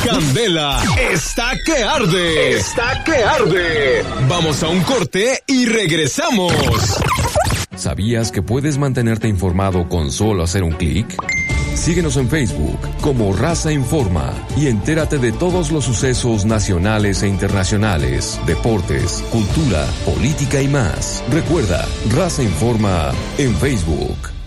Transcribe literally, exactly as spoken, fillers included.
Candela está que arde. Está que arde. Vamos a un corte y regresamos. ¿Sabías que puedes mantenerte informado con solo hacer un clic? Síguenos en Facebook como Raza Informa y entérate de todos los sucesos nacionales e internacionales, deportes, cultura, política y más. Recuerda, Raza Informa en Facebook.